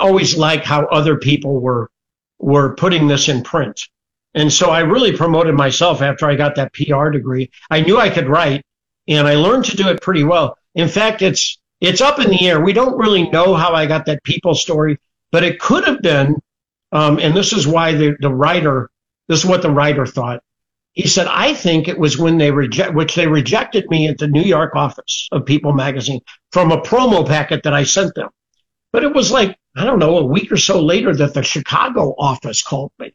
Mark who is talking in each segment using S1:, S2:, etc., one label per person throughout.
S1: always like how other people were putting this in print. And so I really promoted myself after I got that PR degree. I knew I could write, and I learned to do it pretty well. In fact, it's up in the air. We don't really know how I got that people story, but it could have been, and this is why this is what the writer thought. He said, I think it was when they rejected me at the New York office of People magazine from a promo packet that I sent them. But it was like, I don't know, a week or so later that the Chicago office called me.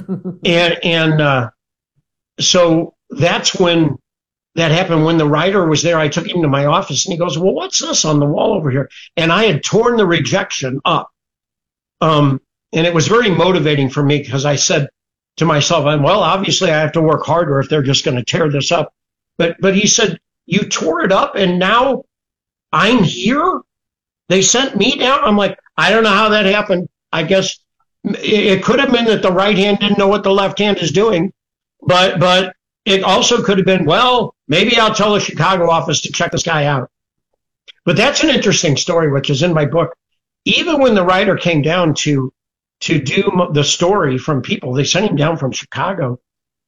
S1: So that's when that happened. When the writer was there, I took him to my office and he goes, well, what's this on the wall over here? And I had torn the rejection up. And it was very motivating for me because I said to myself, well, obviously I have to work harder if they're just going to tear this up. But he said, you tore it up and now I'm here? They sent me down? I'm like, I don't know how that happened. I guess it could have been that the right hand didn't know what the left hand is doing, but it also could have been, well, maybe I'll tell the Chicago office to check this guy out. But that's an interesting story, which is in my book. Even when the writer came down to do the story from People, they sent him down from Chicago.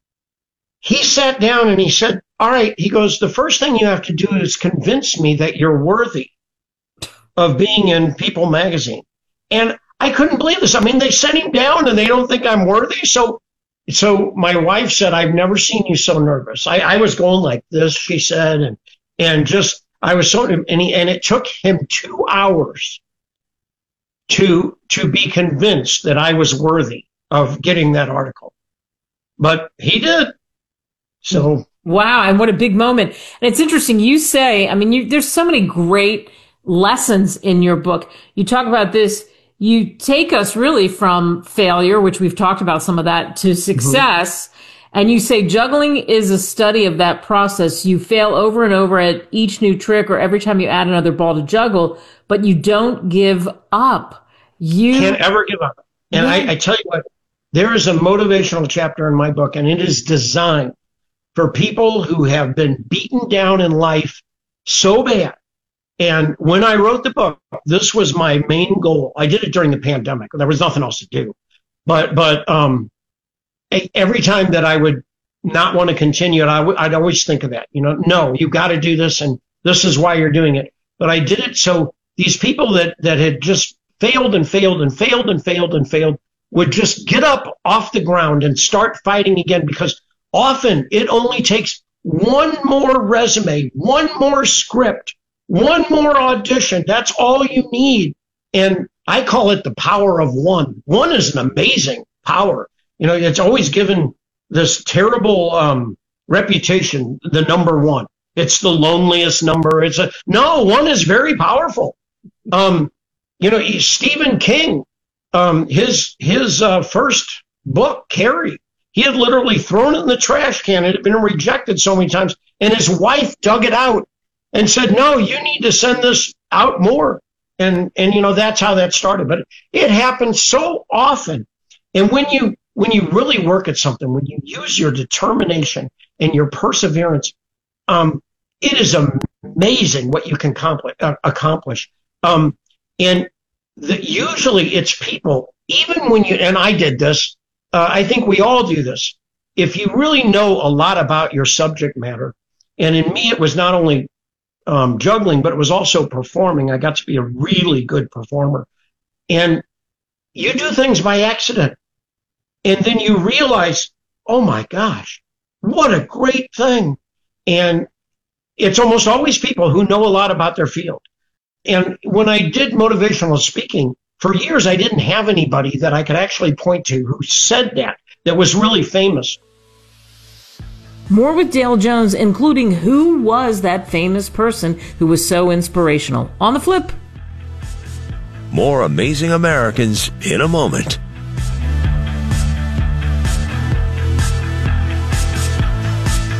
S1: He sat down and he said, all right, he goes, the first thing you have to do is convince me that you're worthy of being in People magazine. And I couldn't believe this. I mean, they sent him down and they don't think I'm worthy. So my wife said, I've never seen you so nervous. I was going like this, she said, and just, I was so, and it took him 2 hours to be convinced that I was worthy of getting that article. But he did. So.
S2: Wow. And what a big moment. And it's interesting. You say, I mean, there's so many great lessons in your book. You talk about this. You take us really from failure, which we've talked about some of that, to success. Mm-hmm. And you say juggling is a study of that process. You fail over and over at each new trick or every time you add another ball to juggle, but you don't give up. You
S1: can't ever give up. And I tell you what, there is a motivational chapter in my book, and it is designed for people who have been beaten down in life so bad. And when I wrote the book, this was my main goal. I did it during the pandemic. There was nothing else to do. But every time that I would not want to continue it, I'd always think of that. No, you got to do this, and this is why you're doing it. But I did it so these people that had just failed and failed and failed and failed and failed would just get up off the ground and start fighting again, because often it only takes one more resume, one more script, one more audition. That's all you need. And I call it the power of one. One is an amazing power. It's always given this terrible reputation, the number one. It's the loneliest number. One is very powerful. Stephen King, his first book, Carrie, he had literally thrown it in the trash can. It had been rejected so many times. And his wife dug it out and said, no, you need to send this out more. And that's how that started. But it happens so often. And when you really work at something, when you use your determination and your perseverance, it is amazing what you can accomplish. Usually it's people, even when and I did this, I think we all do this. If you really know a lot about your subject matter, and in me, it was not only juggling, but it was also performing. I got to be a really good performer. And you do things by accident. And then you realize, oh my gosh, what a great thing. And it's almost always people who know a lot about their field. And when I did motivational speaking, for years I didn't have anybody that I could actually point to who said that was really famous.
S2: More with Dale Jones, including who was that famous person who was so inspirational. On the flip.
S3: More Amazing Americans in a moment.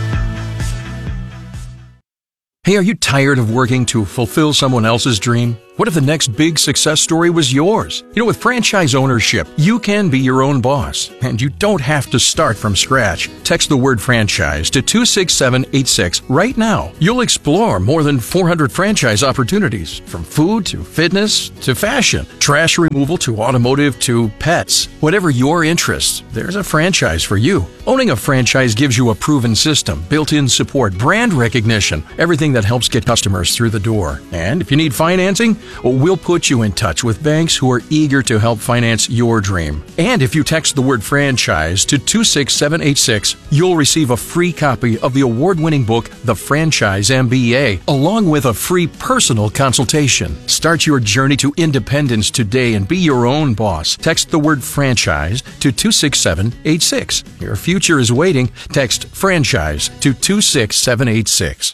S4: Hey, are you tired of working to fulfill someone else's dream? What if the next big success story was yours? With franchise ownership, you can be your own boss, and you don't have to start from scratch. Text the word franchise to 26786 right now. You'll explore more than 400 franchise opportunities, from food to fitness to fashion, trash removal to automotive to pets. Whatever your interests, there's a franchise for you. Owning a franchise gives you a proven system, built-in support, brand recognition, everything that helps get customers through the door. And if you need financing, we'll put you in touch with banks who are eager to help finance your dream. And if you text the word franchise to 26786, you'll receive a free copy of the award-winning book, The Franchise MBA, along with a free personal consultation. Start your journey to independence today and be your own boss. Text the word franchise to 26786. Your future is waiting. Text franchise to 26786.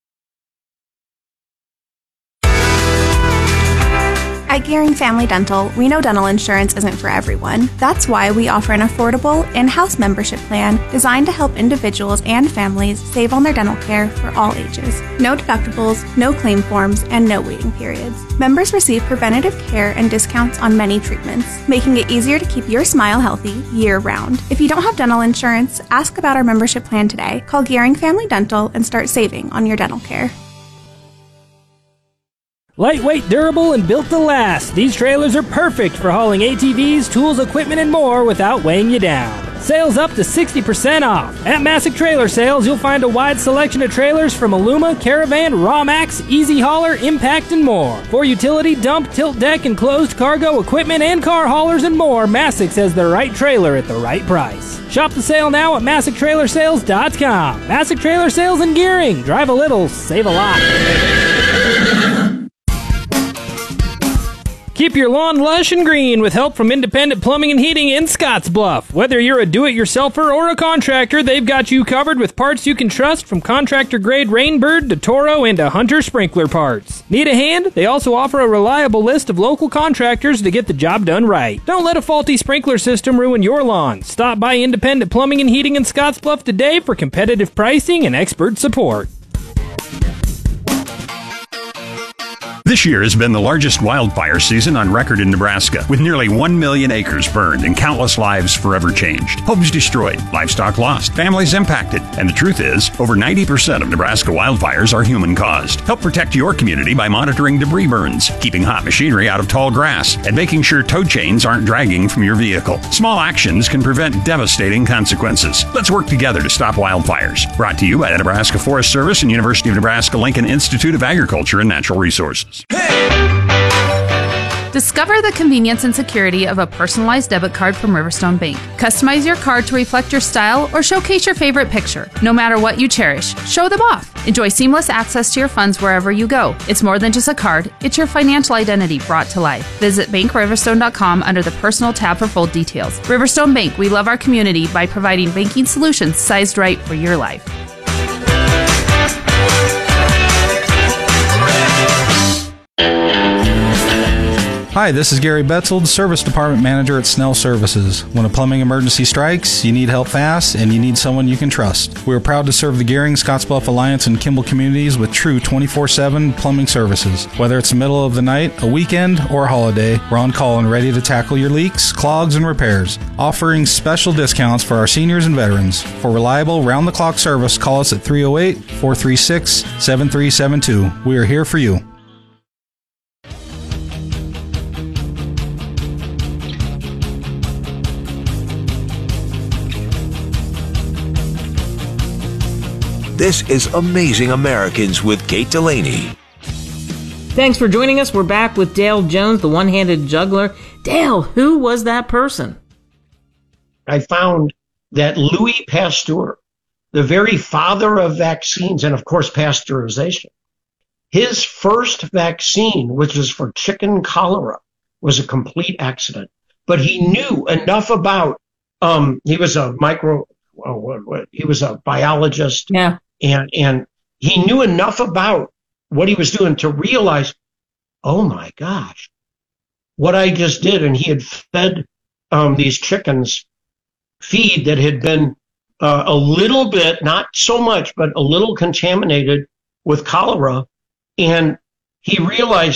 S5: At Gearing Family Dental, we know dental insurance isn't for everyone. That's why we offer an affordable in-house membership plan designed to help individuals and families save on their dental care for all ages. No deductibles, no claim forms, and no waiting periods. Members receive preventative care and discounts on many treatments, making it easier to keep your smile healthy year-round. If you don't have dental insurance, ask about our membership plan today. Call Gearing Family Dental and start saving on your dental care.
S6: Lightweight, durable, and built to last, these trailers are perfect for hauling ATVs, tools, equipment, and more without weighing you down. Sales up to 60% off. At Masick Trailer Sales, you'll find a wide selection of trailers from Aluma, Caravan, Rawmax, Easy Hauler, Impact, and more. For utility, dump, tilt deck, enclosed cargo, equipment, and car haulers and more, Masick has the right trailer at the right price. Shop the sale now at MasickTrailersales.com. Masick Trailer Sales and Gearing. Drive a little, save a lot. Keep your lawn lush and green with help from Independent Plumbing and Heating in Scottsbluff. Whether you're a do-it-yourselfer or a contractor, they've got you covered with parts you can trust, from contractor-grade Rainbird to Toro and to Hunter sprinkler parts. Need a hand? They also offer a reliable list of local contractors to get the job done right. Don't let a faulty sprinkler system ruin your lawn. Stop by Independent Plumbing and Heating in Scottsbluff today for competitive pricing and expert support.
S7: This year has been the largest wildfire season on record in Nebraska, with nearly 1 million acres burned and countless lives forever changed. Homes destroyed, livestock lost, families impacted. And the truth is, over 90% of Nebraska wildfires are human-caused. Help protect your community by monitoring debris burns, keeping hot machinery out of tall grass, and making sure tow chains aren't dragging from your vehicle. Small actions can prevent devastating consequences. Let's work together to stop wildfires. Brought to you by the Nebraska Forest Service and University of Nebraska-Lincoln Institute of Agriculture and Natural Resources.
S8: Discover the convenience and security of a personalized debit card from Riverstone Bank. Customize your card to reflect your style or showcase your favorite picture. No matter what you cherish, show them off. Enjoy seamless access to your funds wherever you go. It's more than just a card, it's your financial identity brought to life. Visit BankRiverstone.com under the Personal tab for full details. Riverstone Bank, we love our community by providing banking solutions sized right for your life.
S9: Hi, this is Gary Betzold, Service Department Manager at Snell Services. When a plumbing emergency strikes, you need help fast, and you need someone you can trust. We are proud to serve the Gearing, Scottsbluff Alliance, and Kimball communities with true 24/7 plumbing services. Whether it's the middle of the night, a weekend, or a holiday, we're on call and ready to tackle your leaks, clogs, and repairs, offering special discounts for our seniors and veterans. For reliable, round-the-clock service, call us at 308-436-7372. We are here for you.
S3: This is Amazing Americans with Kate Delaney.
S2: Thanks for joining us. We're back with Dale Jones, the one-handed juggler. Dale, who was that person?
S1: I found that Louis Pasteur, the very father of vaccines and, of course, pasteurization, his first vaccine, which was for chicken cholera, was a complete accident. But he knew enough about, he was a biologist.
S2: Yeah.
S1: And he knew enough about what he was doing to realize, oh my gosh, what I just did. And he had fed these chickens feed that had been a little bit, not so much, but a little contaminated with cholera. And he realized,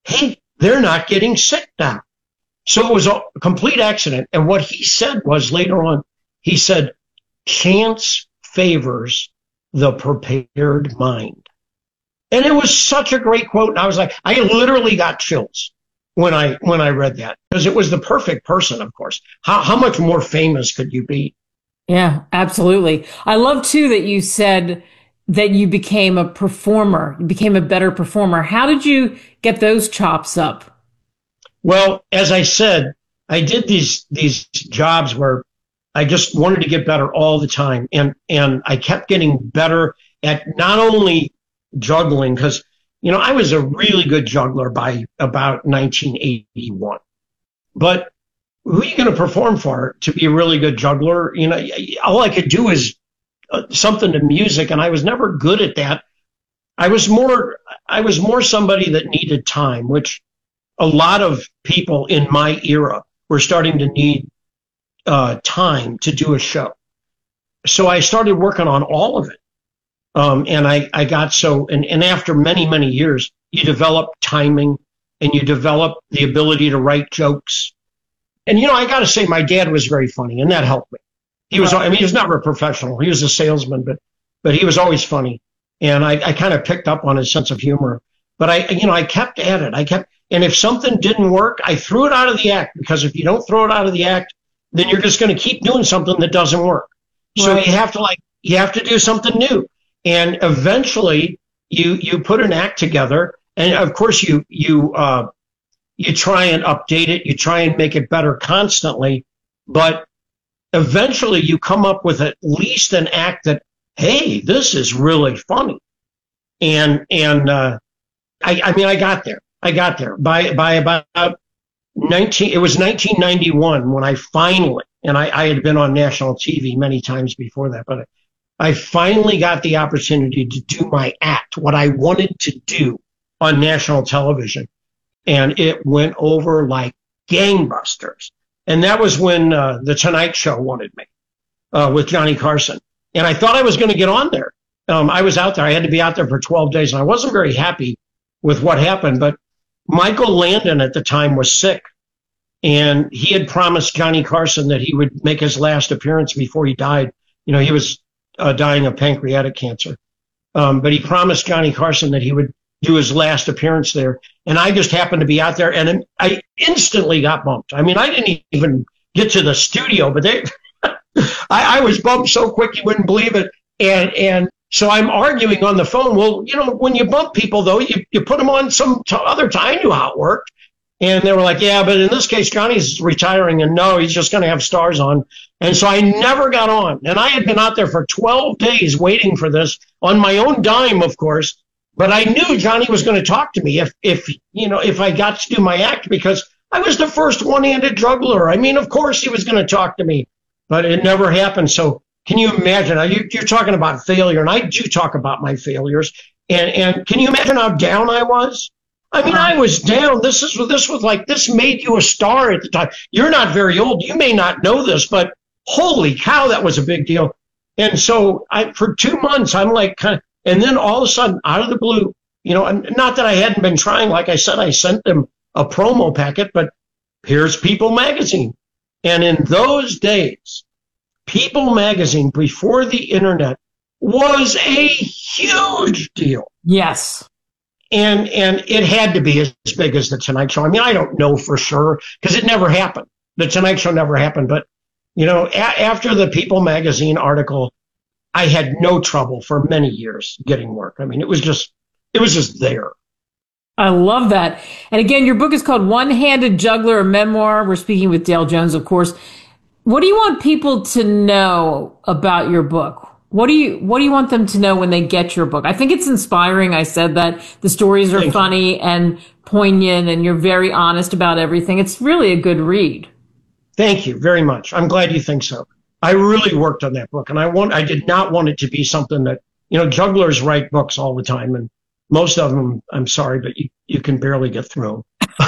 S1: hey, they're not getting sick now. So it was a complete accident. And what he said was later on, he said, chance favors the prepared mind. And it was such a great quote. And I was like, I literally got chills when I read that, because it was the perfect person, of course. How much more famous could you be?
S2: Yeah, absolutely. I love too that you said that you became a performer, you became a better performer. How did you get those chops up?
S1: Well, as I said, I did these jobs where I just wanted to get better all the time. And I kept getting better at not only juggling, because, I was a really good juggler by about 1981. But who are you going to perform for to be a really good juggler? All I could do is something to music, and I was never good at that. I was more somebody that needed time, which a lot of people in my era were starting to need time to do a show. So I started working on all of it. And I got and after many, many years, you develop timing and you develop the ability to write jokes. And, I got to say, my dad was very funny, and that helped me. He was never a professional. He was a salesman, but he was always funny. And I kind of picked up on his sense of humor. But I kept at it. And if something didn't work, I threw it out of the act, because if you don't throw it out of the act, then you're just going to keep doing something that doesn't work. Right. So you have to do something new. And eventually you put an act together, and of course you try and update it, you try and make it better constantly, but eventually you come up with at least an act that, hey, this is really funny. And I got there. By about it was 1991 when I finally, and I had been on national TV many times before that, but I finally got the opportunity to do my act, what I wanted to do on national television. And it went over like gangbusters. And that was when The Tonight Show wanted me with Johnny Carson. And I thought I was going to get on there. I was out there. I had to be out there for 12 days. And I wasn't very happy with what happened. But Michael Landon at the time was sick. And he had promised Johnny Carson that he would make his last appearance before he died. He was dying of pancreatic cancer. But he promised Johnny Carson that he would do his last appearance there. And I just happened to be out there, and I instantly got bumped. I didn't even get to the studio, but I was bumped so quick you wouldn't believe it. And so I'm arguing on the phone. Well, when you bump people, though, you put them on some other time. I knew how it worked. And they were like, yeah, but in this case, Johnny's retiring, and no, he's just going to have stars on. And so I never got on. And I had been out there for 12 days waiting for this on my own dime, of course. But I knew Johnny was going to talk to me if I got to do my act, because I was the first one-handed juggler. Of course he was going to talk to me, but it never happened. So can you imagine? You're talking about failure, and I do talk about my failures. And can you imagine how down I was? I was down. This was like, this made you a star at the time. You're not very old. You may not know this, but holy cow, that was a big deal. And so for 2 months, I'm like and then all of a sudden, out of the blue, not that I hadn't been trying. Like I said, I sent them a promo packet, but here's People Magazine. And in those days, People Magazine, before the internet, was a huge deal.
S2: Yes.
S1: And it had to be as big as The Tonight Show. I don't know for sure, because it never happened. The Tonight Show never happened. But, after the People Magazine article, I had no trouble for many years getting work. It was just there.
S2: I love that. And again, your book is called One-Handed Juggler, a memoir. We're speaking with Dale Jones, of course. What do you want people to know about your book? What do you want them to know when they get your book? I think it's inspiring. I said that the stories are funny and poignant, and you're very honest about everything. It's really a good read.
S1: Thank you very much. I'm glad you think so. I really worked on that book, and I did not want it to be something that, jugglers write books all the time, and most of them, I'm sorry, but you can barely get through.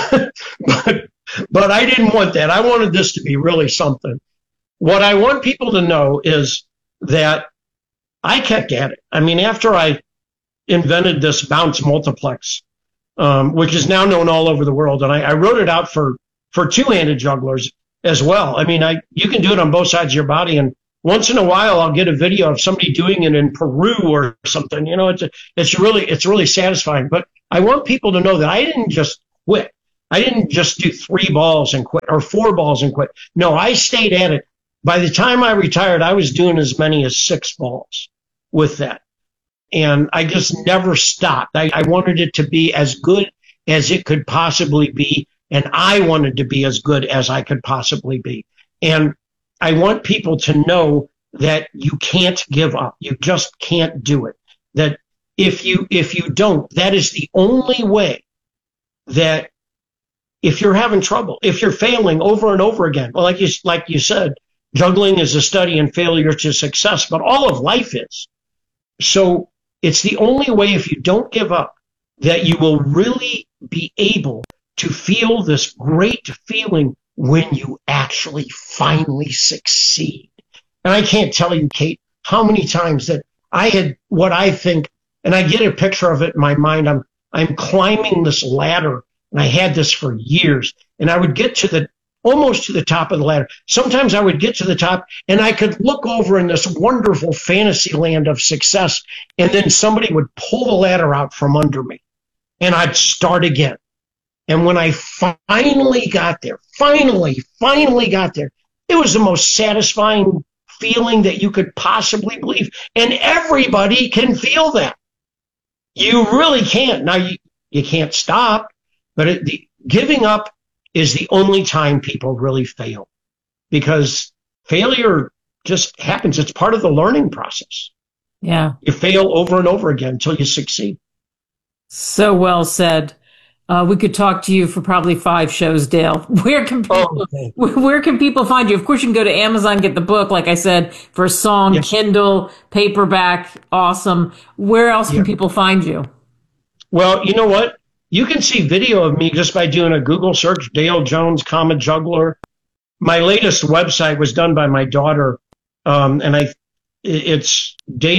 S1: But I didn't want that. I wanted this to be really something. What I want people to know is that I kept at it. After I invented this bounce multiplex, which is now known all over the world. And I wrote it out for two-handed jugglers as well. I mean, you can do it on both sides of your body. And once in a while, I'll get a video of somebody doing it in Peru or something. You know, it's really satisfying. But I want people to know that I didn't just quit. I didn't just do 3 balls and quit or 4 balls and quit. No, I stayed at it. By the time I retired, I was doing as many as 6 balls with that. And I just never stopped. I wanted it to be as good as it could possibly be. And I wanted to be as good as I could possibly be. And I want people to know that you can't give up. You just can't do it. That if you don't, that is the only way that if you're having trouble, if you're failing over and over again, well, like you said, juggling is a study in failure to success, but all of life is. So it's the only way, if you don't give up, that you will really be able to feel this great feeling when you actually finally succeed. And I can't tell you, Kate, how many times that I had what I think, and I get a picture of it in my mind. I'm climbing this ladder, and I had this for years, and I would get almost to the top of the ladder. Sometimes I would get to the top, and I could look over in this wonderful fantasy land of success, and then somebody would pull the ladder out from under me, and I'd start again. And when I finally got there, it was the most satisfying feeling that you could possibly believe. And everybody can feel that. You really can't. Now, you can't stop, but giving up is the only time people really fail, because failure just happens. It's part of the learning process.
S2: Yeah.
S1: You fail over and over again until you succeed.
S2: So well said. We could talk to you for probably 5 shows, Dale. Where can people find you? Of course, you can go to Amazon, get the book, like I said, for a song, yes. Kindle, paperback, awesome. Where else can people find you?
S1: Well, you know what? You can see video of me just by doing a Google search, Dale Jones, Juggler. My latest website was done by my daughter, and it's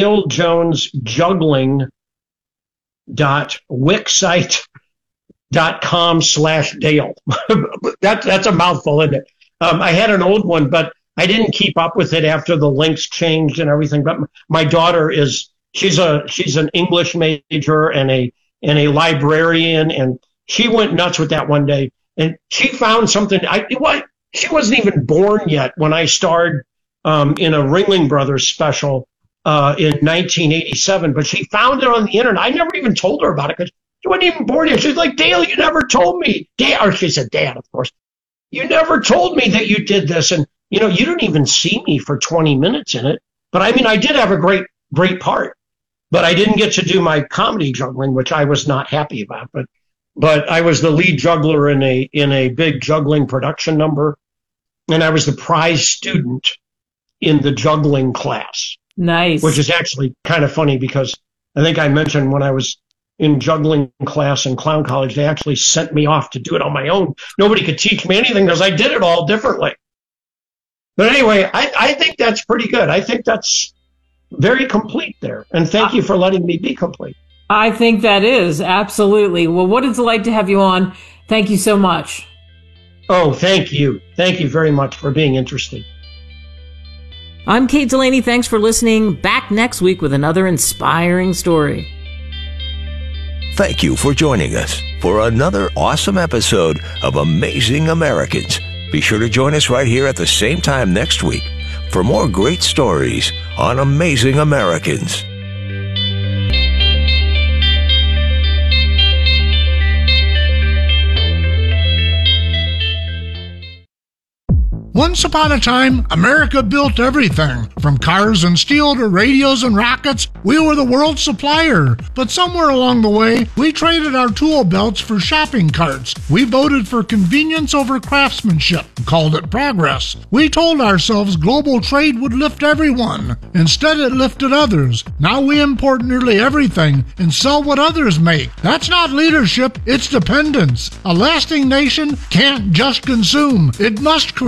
S1: DaleJonesJuggling.wixsite.com/Dale. That's a mouthful, isn't it? I had an old one, but I didn't keep up with it after the links changed and everything. But my daughter she's an English major and a librarian, and she went nuts with that one day. And she found something. She wasn't even born yet when I starred in a Ringling Brothers special in 1987. But she found it on the internet. I never even told her about it because she wasn't even born yet. She's like, Dale, you never told me. Or she said, Dad, of course. You never told me that you did this. And, you didn't even see me for 20 minutes in it. But, I mean, I did have a great, great part. But I didn't get to do my comedy juggling, which I was not happy about. But I was the lead juggler in a big juggling production number. And I was the prize student in the juggling class.
S2: Nice.
S1: Which is actually kind of funny because I think I mentioned when I was in juggling class in clown college, they actually sent me off to do it on my own. Nobody could teach me anything because I did it all differently. But anyway, I think that's pretty good. I think that's very complete there. And thank you for letting me be complete.
S2: I think that is. Absolutely. Well, what a delight to have you on. Thank you so much.
S1: Oh, thank you. Thank you very much for being interested.
S2: I'm Kate Delaney. Thanks for listening. Back next week with another inspiring story.
S3: Thank you for joining us for another awesome episode of Amazing Americans. Be sure to join us right here at the same time next week for more great stories on Amazing Americans.
S10: Once upon a time, America built everything. From cars and steel to radios and rockets, we were the world's supplier. But somewhere along the way, we traded our tool belts for shopping carts. We voted for convenience over craftsmanship, called it progress. We told ourselves global trade would lift everyone. Instead, it lifted others. Now we import nearly everything and sell what others make. That's not leadership, it's dependence. A lasting nation can't just consume, it must create.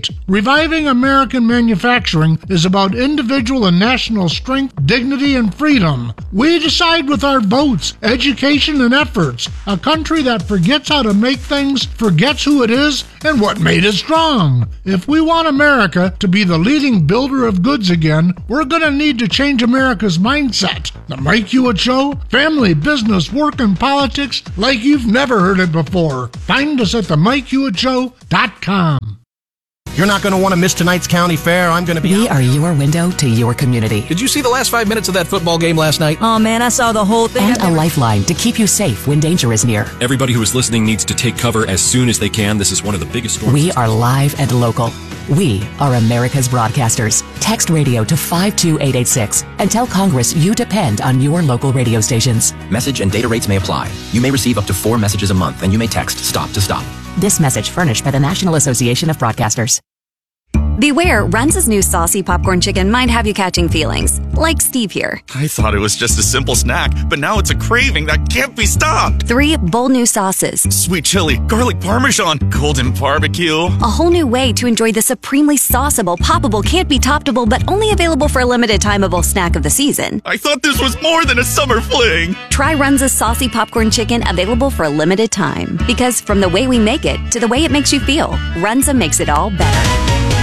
S10: right. Reviving American manufacturing is about individual and national strength, dignity, and freedom. We decide with our votes, education, and efforts. A country that forgets how to make things forgets who it is and what made it strong. If we want America to be the leading builder of goods again, we're going to need to change America's mindset. The Mike Hewitt Show, family, business, work, and politics like you've never heard it before. Find us at themikehewittshow.com.
S11: You're not going to want to miss tonight's county fair. I'm going to be...
S12: We are your window to your community.
S4: Did you see the last 5 minutes of that football game last night?
S12: Oh, man, I saw the whole thing. And a lifeline to keep you safe when danger is near.
S13: Everybody who is listening needs to take cover as soon as they can. This is one of the biggest storms.
S12: We are live and local. We are America's broadcasters. Text radio to 52886 and tell Congress you depend on your local radio stations.
S14: Message and data rates may apply. You may receive up to 4 messages a month, and you may text STOP to STOP.
S12: This message furnished by the National Association of Broadcasters.
S15: Beware, Runza's new saucy popcorn chicken might have you catching feelings. Like Steve here.
S16: I thought it was just a simple snack, but now it's a craving that can't be stopped.
S15: 3 bold new sauces.
S16: Sweet chili, garlic parmesan, golden barbecue.
S15: A whole new way to enjoy the supremely sauceable, poppable, can't be toppable, but only available for a limited timeable snack of the season.
S16: I thought this was more than a summer fling.
S15: Try Runza's saucy popcorn chicken, available for a limited time. Because from the way we make it to the way it makes you feel, Runza makes it all better.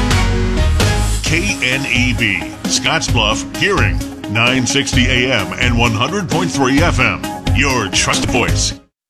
S17: KNEB, Scottsbluff, Hearing, 960 AM and 100.3 FM. Your trusted voice.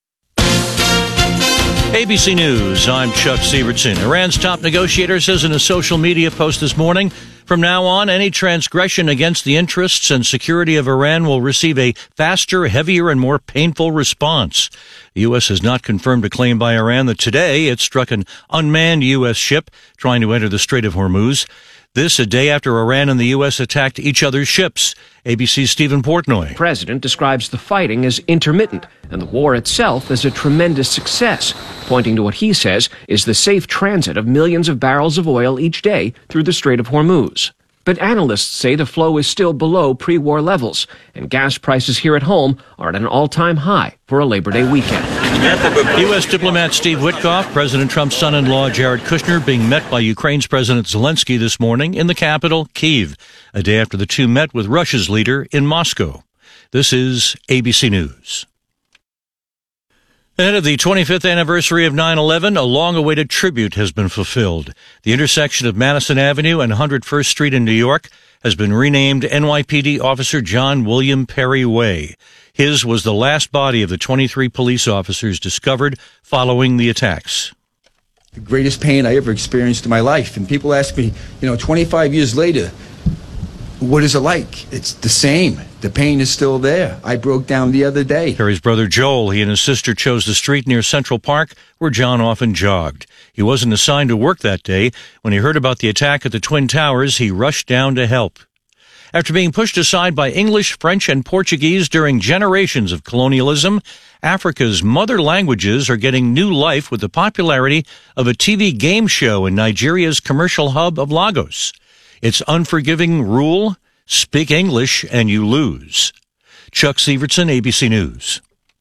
S18: ABC News, I'm Chuck Sievertson. Iran's top negotiator says in a social media post this morning, from now on, any transgression against the interests and security of Iran will receive a faster, heavier, and more painful response. The U.S. has not confirmed a claim by Iran that today it struck an unmanned U.S. ship trying to enter the Strait of Hormuz. This a day after Iran and the U.S. attacked each other's ships. ABC's Stephen Portnoy.
S19: The president describes the fighting as intermittent and the war itself as a tremendous success, pointing to what he says is the safe transit of millions of barrels of oil each day through the Strait of Hormuz. But analysts say the flow is still below pre-war levels, and gas prices here at home are at an all-time high for a Labor Day weekend.
S18: U.S. diplomat Steve Witkoff, President Trump's son-in-law Jared Kushner, being met by Ukraine's President Zelensky this morning in the capital, Kyiv, a day after the two met with Russia's leader in Moscow. This is ABC News. Ahead of the 25th anniversary of 9/11, a long-awaited tribute has been fulfilled. The intersection of Madison Avenue and 101st Street in New York has been renamed NYPD Officer John William Perry Way. His was the last body of the 23 police officers discovered following the attacks.
S20: The greatest pain I ever experienced in my life. And people ask me, 25 years later, what is it like? It's the same. The pain is still there. I broke down the other day.
S18: Perry's brother Joel, he and his sister chose the street near Central Park where John often jogged. He wasn't assigned to work that day. When he heard about the attack at the Twin Towers, he rushed down to help. After being pushed aside by English, French, and Portuguese during generations of colonialism, Africa's mother languages are getting new life with the popularity of a TV game show in Nigeria's commercial hub of Lagos. Its unforgiving rule: speak English and you lose. Chuck Sievertson, ABC News.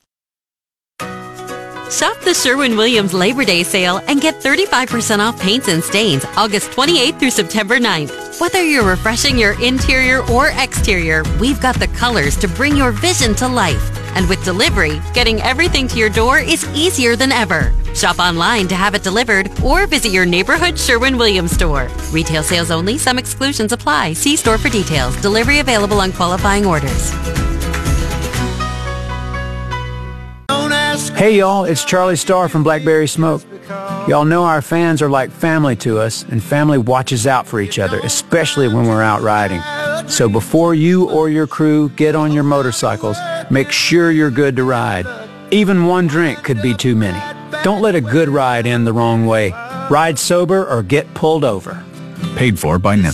S21: Shop the Sherwin-Williams Labor Day sale and get 35% off paints and stains August 28th through September 9th. Whether you're refreshing your interior or exterior, we've got the colors to bring your vision to life. And with delivery, getting everything to your door is easier than ever. Shop online to have it delivered or visit your neighborhood Sherwin-Williams store. Retail sales only. Some exclusions apply. See store for details. Delivery available on qualifying orders.
S22: Hey y'all, it's Charlie Starr from Blackberry Smoke. Y'all know our fans are like family to us, and family watches out for each other, especially when we're out riding. So before you or your crew get on your motorcycles, make sure you're good to ride. Even one drink could be too many. Don't let a good ride end the wrong way. Ride sober or get pulled over.
S23: Paid for by NHTSA.